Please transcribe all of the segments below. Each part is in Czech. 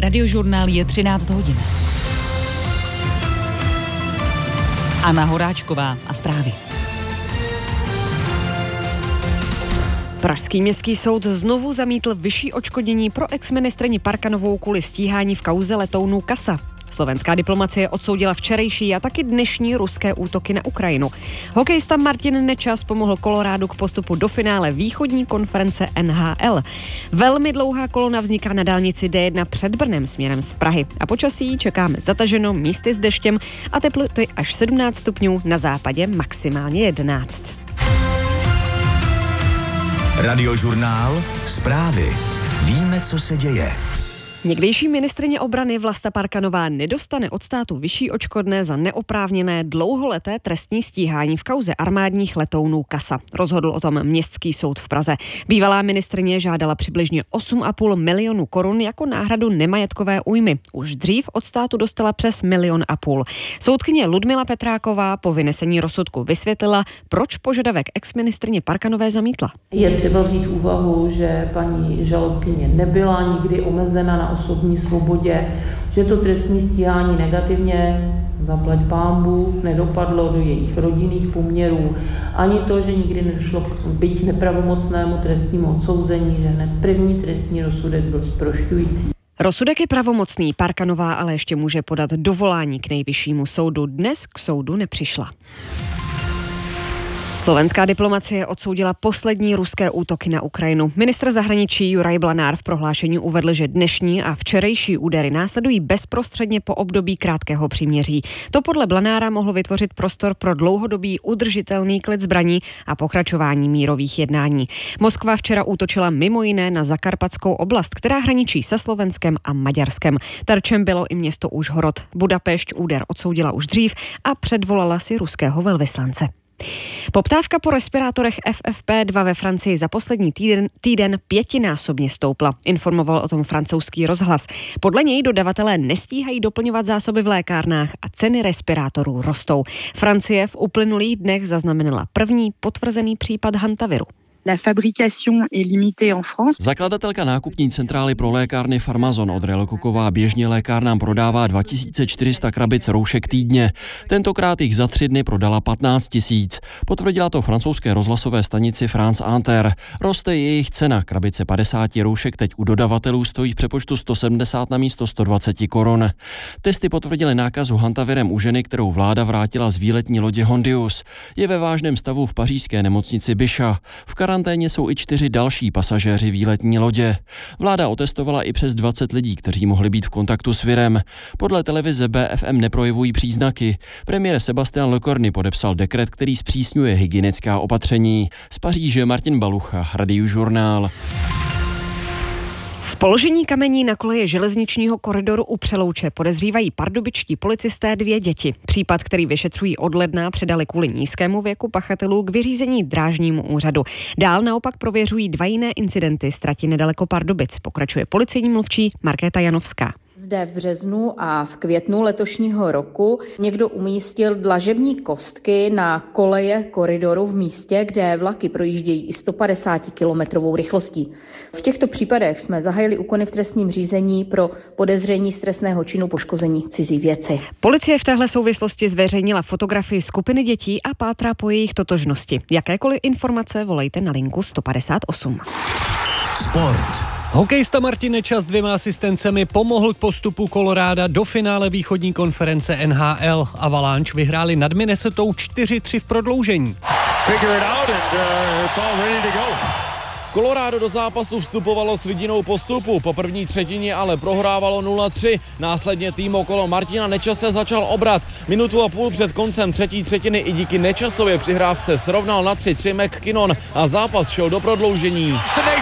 Radiožurnál je 13 hodin. Anna Horáčková a zprávy. Pražský městský soud znovu zamítl vyšší odškodnění pro exministryni Parkanovou kvůli stíhání v kauze letounů Kasa. Slovenská diplomacie odsoudila včerejší a taky dnešní ruské útoky na Ukrajinu. Hokejista Martin Nečas pomohl Kolorádu k postupu do finále východní konference NHL. Velmi dlouhá kolona vzniká na dálnici D1 před Brnem směrem z Prahy. A počasí čekáme zataženo, místy s deštěm a teploty až 17 stupňů, na západě maximálně 11. Radiožurnál, zprávy. Víme, co se děje. Někdejší ministryně obrany Vlasta Parkanová nedostane od státu vyšší odškodné za neoprávněné dlouholeté trestní stíhání v kauze armádních letounů Kasa. Rozhodl o tom Městský soud v Praze. Bývalá ministryně žádala přibližně 8,5 milionu korun jako náhradu nemajetkové újmy. Už dřív od státu dostala přes 1,5 milionu. Soudkyně Ludmila Petráková po vynesení rozsudku vysvětlila, proč požadavek exministryně Parkanové zamítla. Je třeba vzít v úvahu, že paní žalobkyně nebyla nikdy omezena na osobní svobodě, že to trestní stíhání negativně, zaplať pánbůh, nedopadlo do jejich rodinných poměrů, ani to, že nikdy nedošlo k byť nepravomocnému trestnímu odsouzení, že hned první trestní rozsudek byl zprošťující. Rozsudek je pravomocný, Parkanová ale ještě může podat dovolání k nejvyššímu soudu. Dnes k soudu nepřišla. Slovenská diplomacie odsoudila poslední ruské útoky na Ukrajinu. Ministr zahraničí Juraj Blanár v prohlášení uvedl, že dnešní a včerejší údery následují bezprostředně po období krátkého příměří. To podle Blanára mohlo vytvořit prostor pro dlouhodobý udržitelný klid zbraní a pokračování mírových jednání. Moskva včera útočila mimo jiné na Zakarpatskou oblast, která hraničí se Slovenskem a Maďarskem. Terčem bylo i město Užhorod. Budapešť úder odsoudila už dřív a předvolala si ruského velvyslance. Poptávka po respirátorech FFP2 ve Francii za poslední týden 5násobně stoupla, informoval o tom francouzský rozhlas. Podle něj dodavatelé nestíhají doplňovat zásoby v lékárnách a ceny respirátorů rostou. Francie v uplynulých dnech zaznamenala první potvrzený případ hantaviru. La fabrication est limitée en France. Zakladatelka nákupní centrály pro lékárny Pharmazon Audrey Lecoqová běžně lékárnám prodává 2400 krabic roušek týdně. Tentokrát jich za 3 dny prodala 15 000. Potvrdila to francouzské rozhlasové stanici France Inter. Roste jejich cena. Krabice 50 roušek teď u dodavatelů stojí v přepočtu 170 na místo 120 korun. Testy potvrdily nákazu hantavirem u ženy, kterou vláda vrátila z výletní lodě Hondius. Je ve vážném stavu v pařížské nemocnici Bichat. V karanténě jsou i 4 další pasažéři výletní lodě. Vláda otestovala i přes 20 lidí, kteří mohli být v kontaktu s virem. Podle televize BFM neprojevují příznaky. Premiér Sebastian Lecornu podepsal dekret, který zpřísňuje hygienická opatření. Z Paříže Martin Balucha, Radiožurnál. Z položení kamení na koleje železničního koridoru u Přelouče podezřívají pardubičtí policisté 2 děti. Případ, který vyšetřují od ledna, předali kvůli nízkému věku pachatelů k vyřízení drážnímu úřadu. Dál naopak prověřují 2 jiné incidenty z trati nedaleko Pardubic, pokračuje policejní mluvčí Markéta Janovská. Zde v březnu a v květnu letošního roku někdo umístil dlažební kostky na koleje koridoru v místě, kde vlaky projíždějí i 150 kilometrovou rychlostí. V těchto případech jsme zahájili úkony v trestním řízení pro podezření z trestného činu poškození cizí věci. Policie v téhle souvislosti zveřejnila fotografii skupiny dětí a pátrá po jejich totožnosti. Jakékoliv informace volejte na linku 158. Sport. Hokejista Martin Nečas s 2 asistencemi pomohl k postupu Koloráda do finále východní konference NHL. Avalanche vyhráli nad Minnesotou 4-3 v prodloužení. Colorado do zápasu vstupovalo s vidinou postupu, po první třetině ale prohrávalo 0-3. Následně tým okolo Martina Nečase začal obrat. 1,5 minuty před koncem třetí třetiny i díky Nečasově přihrávce srovnal na 3-3 McKinnon a zápas šel do prodloužení.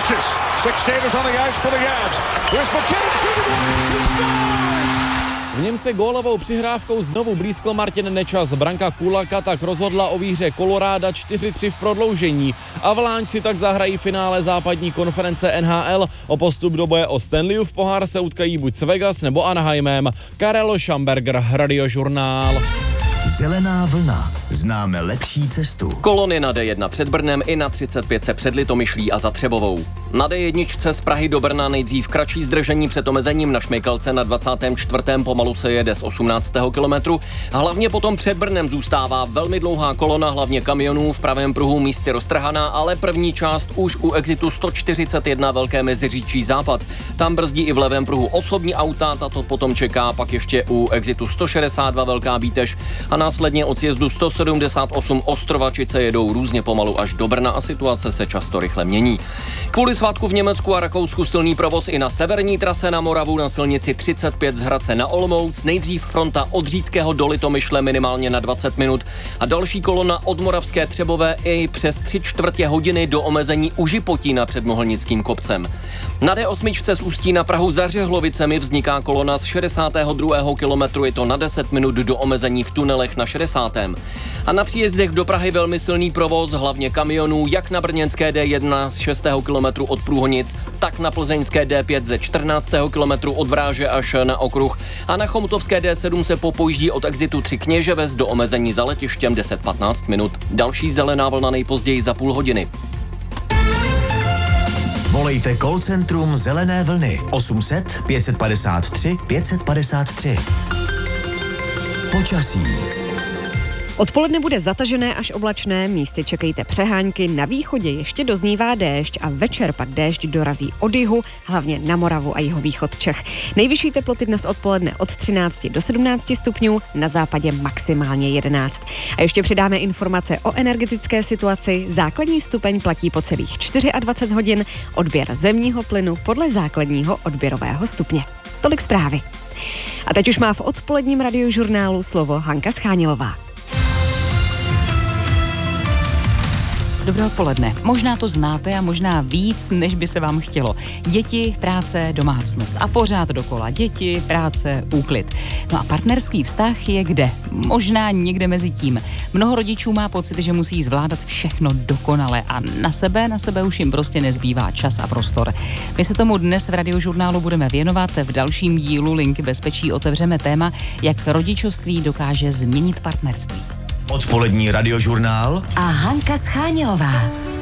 V něm se gólovou přihrávkou znovu blízkl Martin Nečas. Branka Kulaka tak rozhodla o výhře Koloráda 4-3 v prodloužení. Avalanche si tak zahrají finále západní konference NHL. O postup do boje o Stanleyův pohár se utkají buď s Vegas nebo Anaheimem. Karel Schamberger, Radiožurnál. Zelená vlna. známe lepší cestu. Kolony na D1 před Brnem i na 35 před Litomyšlí a za Třebovou. Na D1 z Prahy do Brna nejdřív kratší zdržení před omezením na Šmejkalce na 24. pomalu se jede z 18. kilometru. Hlavně potom před Brnem zůstává velmi dlouhá kolona, hlavně kamionů v pravém pruhu místy roztrhaná, ale první část už u exitu 141 Velké Meziříčí západ. Tam brzdí i v levém pruhu osobní auta, tato potom čeká pak ještě u exitu 162 Velká Bíteš a následně od sjezdu 178 Ostrovačice jedou různě pomalu až do Brna a situace se často rychle mění. Kvůli svátku v Německu a Rakousku silný provoz i na severní trase na Moravu na silnici 35 z Hradce na Olomouc, nejdřív fronta od Řídkého do Litomyšle minimálně na 20 minut a další kolona od Moravské Třebové i přes 3/4 hodiny do omezení u Žipotína před Mohelnickým kopcem. Na D8 z Ústí na Prahu za Řehlovicemi vzniká kolona z 62. kilometru, je to na 10 minut do omezení v tunelech na 60. A na příjezdech do Prahy velmi silný provoz, hlavně kamionů, jak na brněnské D1 z 6. kilometru od Průhonic, tak na plzeňské D5 ze 14. kilometru od Vráže až na Okruh a na chomutovské D7 se popojíždí od exitu 3 Kněževes do omezení za letištěm 10-15 minut. Další zelená vlna nejpozději za půl hodiny. Volejte call centrum Zelené vlny 800 553 553. Počasí. Odpoledne bude zatažené až oblačné, místy čekejte přehánky, na východě ještě doznívá déšť a večer pak déšť dorazí od jihu, hlavně na Moravu a jihovýchod Čech. Nejvyšší teploty dnes odpoledne od 13 do 17 stupňů, na západě maximálně 11. A ještě přidáme informace o energetické situaci. Základní stupeň platí po celých 24 hodin, odběr zemního plynu podle základního odběrového stupně. Tolik zprávy. A teď už má v odpoledním radiožurnálu slovo Hanka Schánilová. Dobré odpoledne. Možná to znáte a možná víc, než by se vám chtělo. Děti, práce, domácnost a pořád dokola. Děti, práce, úklid. No a partnerský vztah je kde? Možná někde mezi tím. Mnoho rodičů má pocit, že musí zvládat všechno dokonale a na sebe už jim prostě nezbývá čas a prostor. My se tomu dnes v radiožurnálu budeme věnovat. V dalším dílu Linky bezpečí otevřeme téma, jak rodičovství dokáže změnit partnerství. Odpolední radiožurnál a Hanka Schánilová.